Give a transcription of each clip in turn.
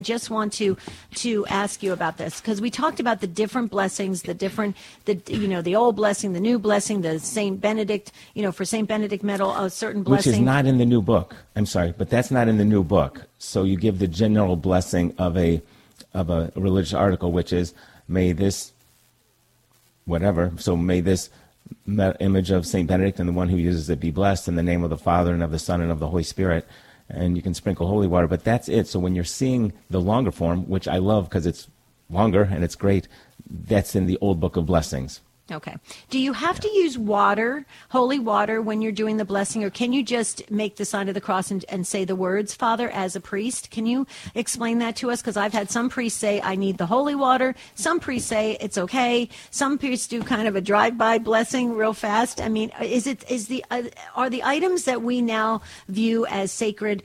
just want to ask you about this, because we talked about the different blessings, the old blessing, the new blessing, the Saint Benedict, for Saint Benedict medal, a certain blessing. Which is not in the new book. I'm sorry, but that's not in the new book. So you give the general blessing of a religious article, which is, may this, whatever, so may this image of Saint Benedict and the one who uses it be blessed in the name of the Father and of the Son and of the Holy Spirit. And you can sprinkle holy water, but that's it. So when you're seeing the longer form, which I love because it's longer and it's great, that's in the old book of blessings. Okay. Do you have to use water, holy water, when you're doing the blessing, or can you just make the sign of the cross and say the words, Father, as a priest? Can you explain that to us? Because I've had some priests say, I need the holy water. Some priests say it's okay. Some priests do kind of a drive-by blessing real fast. I mean, are the items that we now view as sacred,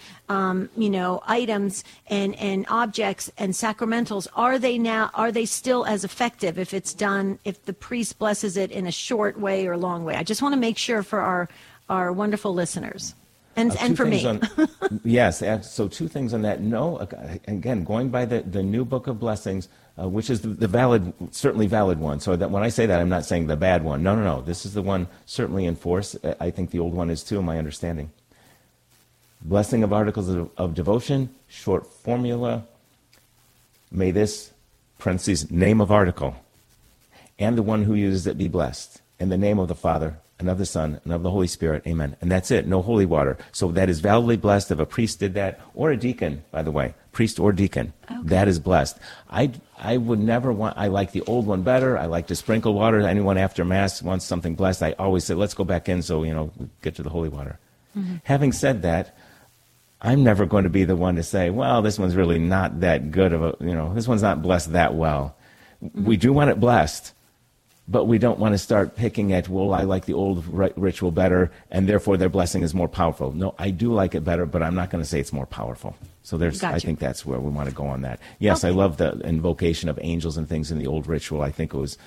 items and objects and sacramentals, are they still as effective if the priest blesses it in a short way or long way? I just want to make sure for our wonderful listeners and for me. Yes, so two things on that. No, again, going by the new book of blessings, which is the certainly valid one. So that when I say that, I'm not saying the bad one. No. This is the one certainly in force. I think the old one is too, in my understanding. Blessing of articles of devotion, short formula. May this, parentheses, name of article, and the one who uses it be blessed. In the name of the Father, and of the Son, and of the Holy Spirit. Amen. And that's it. No holy water. So that is validly blessed if a priest did that, or a deacon, by the way. Priest or deacon. Okay. That is blessed. I would never want, I like the old one better. I like to sprinkle water. Anyone after Mass wants something blessed, I always say, let's go back in so, we get to the holy water. Mm-hmm. Having said that, I'm never going to be the one to say, well, this one's really not that good of a, this one's not blessed that well. Mm-hmm. We do want it blessed, but we don't want to start picking at, well, I like the old ritual better, and therefore their blessing is more powerful. No, I do like it better, but I'm not going to say it's more powerful. So I think that's where we want to go on that. Yes, okay. I love the invocation of angels and things in the old ritual. I think it was,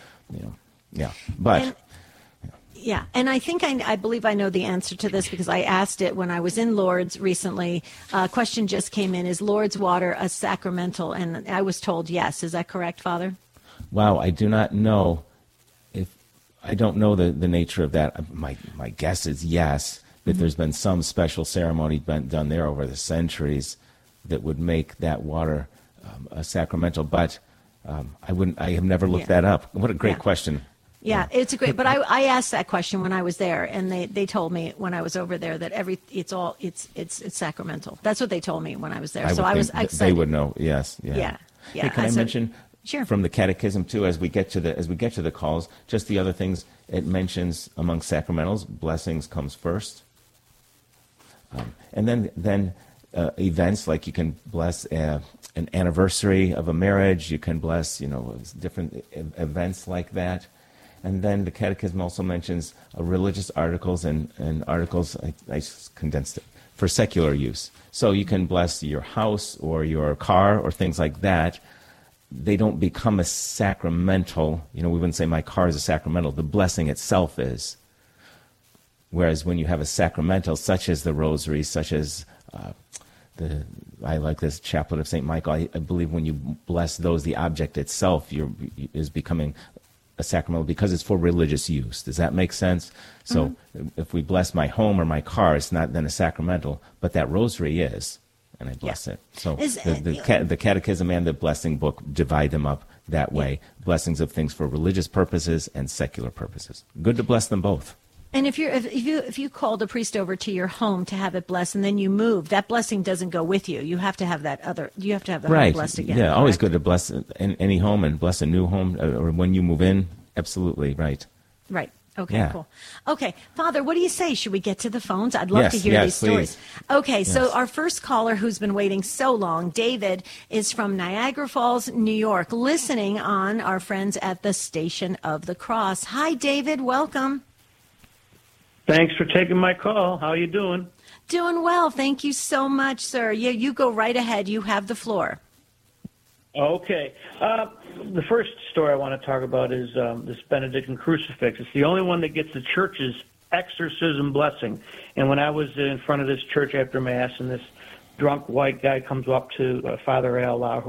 but... Yeah, and I think I believe I know the answer to this because I asked it when I was in Lourdes recently. A question just came in, is Lourdes water a sacramental? And I was told yes. Is that correct, Father? Wow, I do not know. I don't know the nature of that. My guess is yes, that there's been some special ceremony done there over the centuries that would make that water a sacramental. But I have never looked that up. What a great question. Yeah, it's a great. But I asked that question when I was there, and they told me when I was over there that it's sacramental. That's what they told me when I was there. I was excited. They would know. Yes. Yeah. Yeah. Hey, can I mention sure. from the Catechism too, as we get to the calls, just the other things it mentions among sacramentals, blessings comes first, and then events like you can bless an anniversary of a marriage, you can bless different events like that. And then the Catechism also mentions religious articles and articles, I condensed it, for secular use. So you can bless your house or your car or things like that. They don't become a sacramental. We wouldn't say my car is a sacramental. The blessing itself is. Whereas when you have a sacramental, such as the rosary, such as I like this chaplet of St. Michael, I believe when you bless those, the object itself is becoming a sacramental because it's for religious use. Does that make sense? So if we bless my home or my car, it's not then a sacramental, but that rosary is, and I bless it. So the Catechism and the blessing book divide them up that way. Blessings of things for religious purposes and secular purposes. Good to bless them both. And if you called a priest over to your home to have it blessed, and then you move, that blessing doesn't go with you. You have to have the home blessed again. Yeah, always good to bless any home and bless a new home, or when you move in. Absolutely, right. Right. Okay, cool. Okay, Father, what do you say? Should we get to the phones? I'd love to hear these stories. Please. Okay, so our first caller who's been waiting so long, David, is from Niagara Falls, New York, listening on our friends at the Station of the Cross. Hi, David. Welcome. Thanks for taking my call. How are you doing? Doing well. Thank you so much, sir. Yeah, you go right ahead. You have the floor. Okay. The first story I want to talk about is this Benedictine crucifix. It's the only one that gets the church's exorcism blessing. And when I was in front of this church after Mass, and this drunk white guy comes up to Father Al,